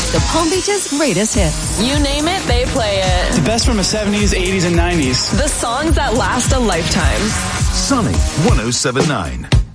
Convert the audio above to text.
The Palm Beach's greatest hits. You name it, they play it. The best from the 70s, 80s, and 90s. The songs that last a lifetime. Sunny 107.9.